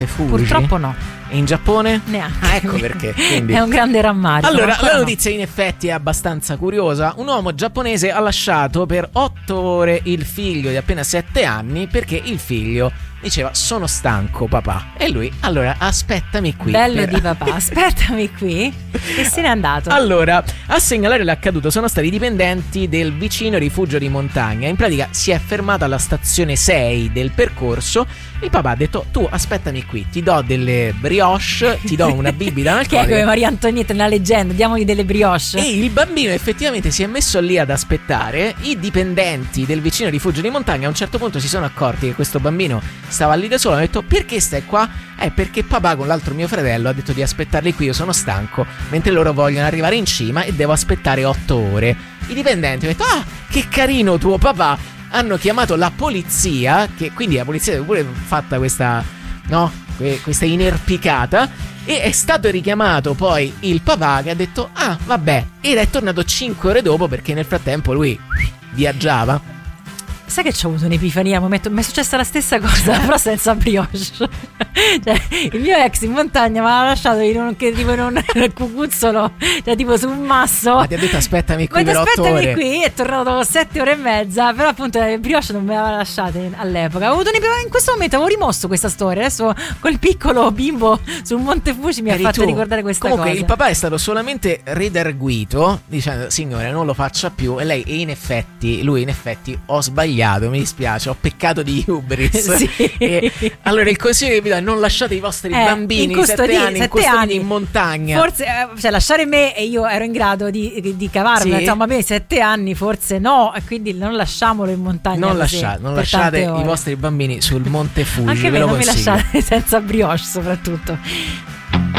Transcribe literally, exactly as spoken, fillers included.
Fuji? Purtroppo no. E in Giappone? Neanche. Ah, ecco perché. Quindi. È un grande rammarico. Allora, la no. notizia in effetti è abbastanza curiosa. Un uomo giapponese ha lasciato per otto ore il figlio di appena sette anni perché il figlio diceva sono stanco papà. E lui, allora aspettami qui. Bello per... di papà, aspettami qui. E se n'è andato. Allora, a segnalare l'accaduto sono stati i dipendenti del vicino rifugio di montagna. In pratica si è fermato alla stazione sei del percorso. Il papà ha detto tu aspettami qui, ti do delle brioche, ti do una bibita analcolica. Che è come Maria Antonietta nella leggenda, diamogli delle brioche. E il bambino effettivamente si è messo lì ad aspettare. I dipendenti del vicino rifugio di montagna a un certo punto si sono accorti che questo bambino stava lì da solo. Hanno detto perché stai qua? Eh perché papà con l'altro mio fratello ha detto di aspettarli qui, io sono stanco, mentre loro vogliono arrivare in cima e devo aspettare otto ore. I dipendenti hanno detto ah che carino tuo papà. Hanno chiamato la polizia, che quindi la polizia aveva pure fatta questa, no, questa inerpicata, e è stato richiamato poi il papà che ha detto ah vabbè, ed è tornato cinque ore dopo perché nel frattempo lui viaggiava. Sai che c'ho avuto un'epifania, mi è successa la stessa cosa, però senza brioche. Cioè, il mio ex in montagna mi ha lasciato in un, che, tipo in un cucuzzolo, cioè tipo su un masso. Ma ti ha detto aspettami qui Ma per otto aspettami ore. qui, è tornato dopo sette ore e mezza, però appunto le brioche non me le aveva lasciate all'epoca. Ho avuto un'epifania, in questo momento avevo rimosso questa storia, adesso quel piccolo bimbo sul Monte Fuji mi Eri ha fatto tu. ricordare questa Comunque cosa. il papà è stato solamente redarguito dicendo signore non lo faccia più, e lei e in effetti lui in effetti ho sbagliato, mi dispiace, ho peccato di hubris. Sì. E allora il consiglio che vi do è non lasciate i vostri Eh, bambini in di sette anni in sette custoditi anni. in montagna. Forse, eh, cioè lasciare me e io ero in grado di, di cavarmi, Sì. insomma, bene, sette anni forse no, e quindi non lasciamolo in montagna. Non così, lasciate, non per lasciate tante ore. i vostri bambini sul Monte Fuji, Anche ve me lo non mi consiglio. lasciate senza brioche soprattutto.